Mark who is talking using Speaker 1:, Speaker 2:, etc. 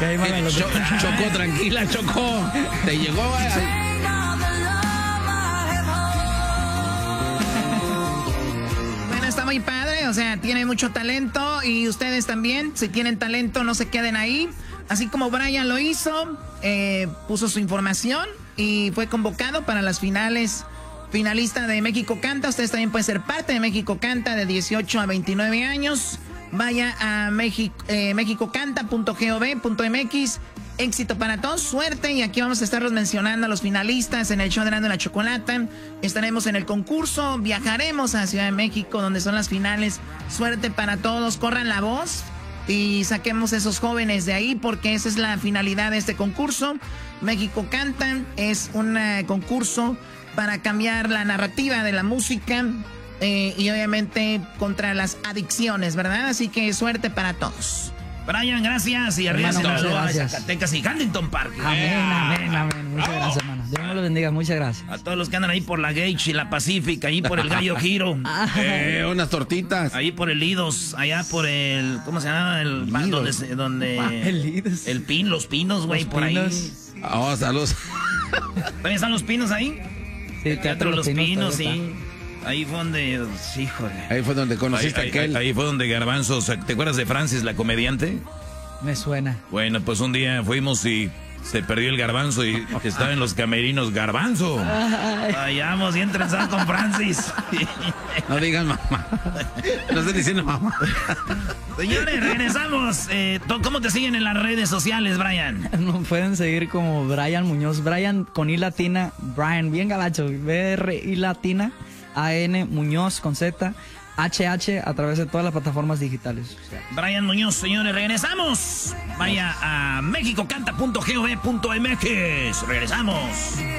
Speaker 1: ahí mámelo.
Speaker 2: Chocó, tranquila, Chocó. Te llegó,
Speaker 3: Bueno, está muy padre, o sea, tiene mucho talento y ustedes también, si tienen talento, no se queden ahí. Así como Brian lo hizo, puso su información y fue convocado para las finalista de México Canta. Ustedes también pueden ser parte de México Canta de 18 a 29 años. Vaya a mexicocanta.gov.mx. Éxito para todos, suerte. Y aquí vamos a estarlos mencionando a los finalistas en el show de Erasmo y la Chocolata. Estaremos en el concurso, viajaremos a Ciudad de México, donde son las finales. Suerte para todos, corran la voz y saquemos esos jóvenes de ahí, porque esa es la finalidad de este concurso. México Canta es un concurso para cambiar la narrativa de la música y obviamente contra las adicciones, ¿verdad? Así que suerte para todos.
Speaker 4: Brian, gracias. Y arriba Sinaloa, Zacatecas y Huntington Park.
Speaker 1: Amén. Muchas gracias, hermano. Dios me lo bendiga, muchas gracias.
Speaker 4: A todos los que andan ahí por la Gage y la Pacific, ahí por el Gallo Giro.
Speaker 2: Unas tortitas.
Speaker 4: Ahí por el Lidos, allá por el, ¿cómo se llama? El donde
Speaker 1: el Lidos.
Speaker 4: El Pin, los Pinos, güey, por ahí.
Speaker 2: Oh, saludos.
Speaker 4: ¿También están los Pinos ahí?
Speaker 1: Sí,
Speaker 4: Teatro Los Pinos, sí. Ahí fue donde, híjole.
Speaker 2: Ahí fue donde conociste a aquel.
Speaker 5: Ahí fue donde Garbanzo, ¿te acuerdas de Francis, la comediante?
Speaker 1: Me suena.
Speaker 5: Bueno, pues un día fuimos y se perdió el Garbanzo y estaba en los camerinos. ¡Garbanzo!
Speaker 4: Vayamos y entrenzados con Francis.
Speaker 2: No digan mamá. No estoy diciendo mamá.
Speaker 4: Señores, regresamos. ¿Cómo te siguen en las redes sociales, Brian?
Speaker 1: No pueden seguir como Brian Muñoz. Brian con I latina. Brian, bien gabacho. BRI latina. AN Muñoz con Z. HH a través de todas las plataformas digitales.
Speaker 4: Brian Muñoz, señores, regresamos. Vaya a mexicocanta.gov.mx. Regresamos.